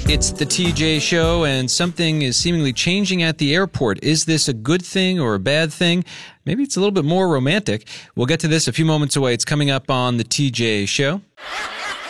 It's the TJ Show, and something is seemingly changing at the airport. Is this a good thing or a bad thing? Maybe it's a little bit more romantic. We'll get to this a few moments away. It's coming up on the TJ Show.